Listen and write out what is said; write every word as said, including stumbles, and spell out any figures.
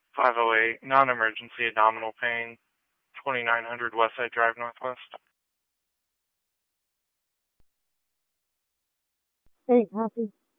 five oh eight, non-emergency abdominal pain, twenty-nine hundred Westside Drive Northwest. Hey, copy.